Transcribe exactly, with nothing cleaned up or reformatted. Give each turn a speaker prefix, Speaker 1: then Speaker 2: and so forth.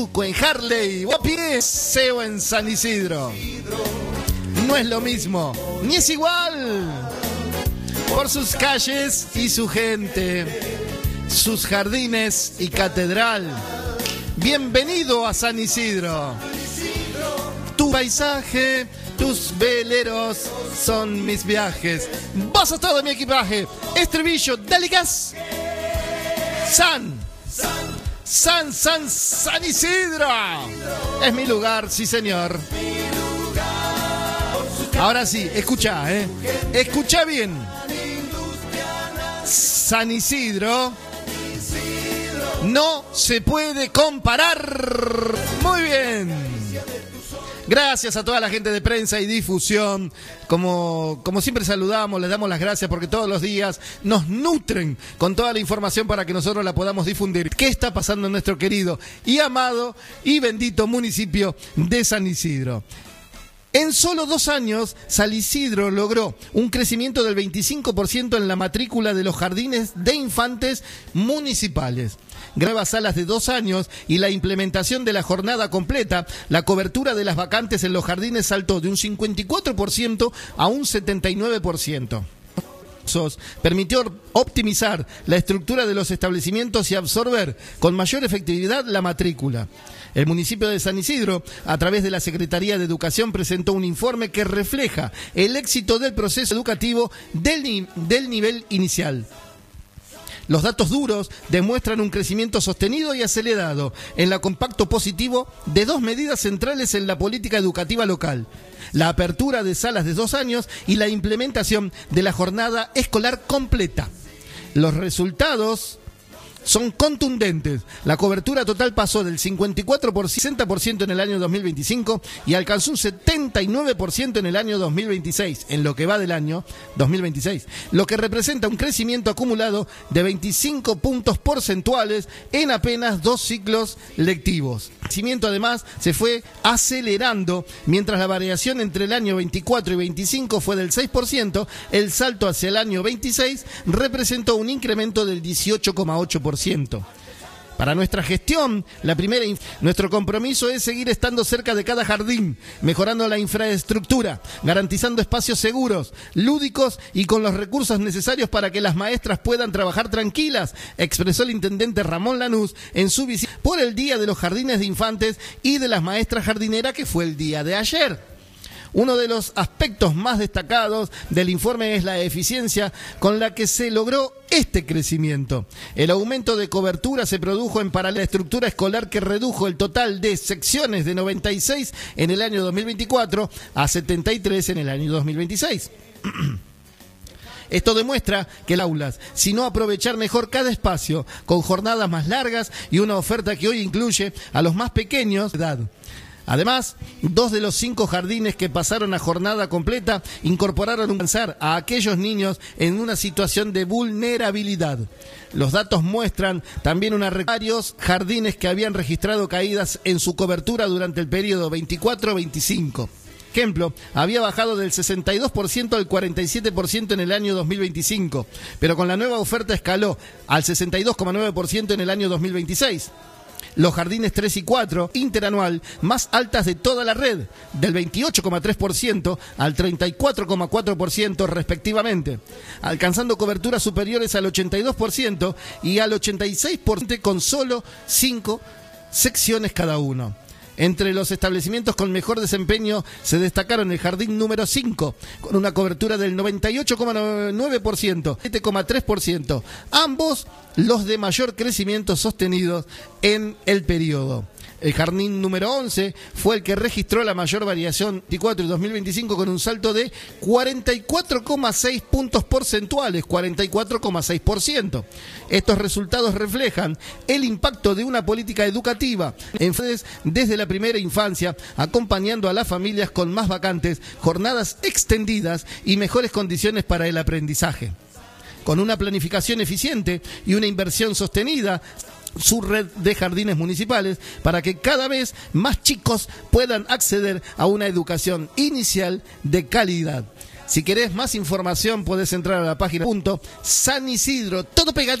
Speaker 1: en Harley o a pie, Seo en San Isidro. No es lo mismo, ni es igual. Por sus calles y su gente, sus jardines y catedral. Bienvenido a San Isidro. Tu paisaje, tus veleros son mis viajes. Vos sos todo mi equipaje. Estribillo, dale gas. San, San, San, San Isidro. Es mi lugar, sí señor. Ahora sí, escucha, eh. Escucha bien. San Isidro no se puede comparar. Muy bien. Gracias a toda la gente de prensa y difusión. Como, como siempre saludamos, les damos las gracias porque todos los días nos nutren con toda la información para que nosotros la podamos difundir. ¿Qué está pasando en nuestro querido y amado y bendito municipio de San Isidro? En solo dos años, San Isidro logró un crecimiento del veinticinco por ciento en la matrícula de los jardines de infantes municipales. Nuevas salas de dos años y la implementación de la jornada completa, la cobertura de las vacantes en los jardines saltó de un cincuenta y cuatro por ciento a un setenta y nueve por ciento. Permitió optimizar la estructura de los establecimientos y absorber con mayor efectividad la matrícula. El municipio de San Isidro, a través de la Secretaría de Educación, presentó un informe que refleja el éxito del proceso educativo del, ni- del nivel inicial. Los datos duros demuestran un crecimiento sostenido y acelerado en la compacto positivo de dos medidas centrales en la política educativa local: la apertura de salas de dos años y la implementación de la jornada escolar completa. Los resultados son contundentes. La cobertura total pasó del cincuenta y cuatro por ciento, sesenta por ciento en el año dos mil veinticinco y alcanzó un setenta y nueve por ciento en el año dos mil veintiséis, en lo que va del año dos mil veintiséis, lo que representa un crecimiento acumulado de veinticinco puntos porcentuales en apenas dos ciclos lectivos. El crecimiento además se fue acelerando, mientras la variación entre el año veinticuatro y veinticinco fue del seis por ciento, el salto hacia el año veintiséis representó un incremento del dieciocho coma ocho por ciento. Para nuestra gestión, la primera, nuestro compromiso es seguir estando cerca de cada jardín, mejorando la infraestructura, garantizando espacios seguros, lúdicos y con los recursos necesarios para que las maestras puedan trabajar tranquilas, expresó el intendente Ramón Lanús en su visita por el Día de los Jardines de Infantes y de las Maestras Jardineras, que fue el día de ayer. Uno de los aspectos más destacados del informe es la eficiencia con la que se logró este crecimiento. El aumento de cobertura se produjo en paralelo a la estructura escolar, que redujo el total de secciones de noventa y seis en el año dos mil veinticuatro a setenta y tres en el año dos mil veintiséis. Esto demuestra que las aulas, sino aprovechar mejor cada espacio, con jornadas más largas y una oferta que hoy incluye a los más pequeños de edad. Además, dos de los cinco jardines que pasaron a jornada completa incorporaron un alcanzar a aquellos niños en una situación de vulnerabilidad. Los datos muestran también una re- varios jardines que habían registrado caídas en su cobertura durante el periodo veinticuatro veinticinco. Ejemplo, había bajado del sesenta y dos por ciento al cuarenta y siete por ciento en el año dos mil veinticinco, pero con la nueva oferta escaló al sesenta y dos coma nueve por ciento en el año dos mil veintiséis. Los jardines tres y cuatro interanual más altas de toda la red, del veintiocho coma tres por ciento al treinta y cuatro coma cuatro por ciento respectivamente, alcanzando coberturas superiores al ochenta y dos por ciento y al ochenta y seis por ciento con solo cinco secciones cada uno. Entre los establecimientos con mejor desempeño se destacaron el jardín número cinco, con una cobertura del noventa y ocho coma nueve por ciento, siete coma tres por ciento, ambos los de mayor crecimiento sostenido en el periodo. El jardín número once fue el que registró la mayor variación veinticuatro y dos mil veinticinco, con un salto de cuarenta y cuatro coma seis puntos porcentuales, cuarenta y cuatro coma seis por ciento. Estos resultados reflejan el impacto de una política educativa en desde la primera infancia, acompañando a las familias con más vacantes, jornadas extendidas y mejores condiciones para el aprendizaje. Con una planificación eficiente y una inversión sostenida, su red de jardines municipales, para que cada vez más chicos puedan acceder a una educación inicial de calidad. Si querés más información, podés entrar a la página punto San Isidro, todo pegadito.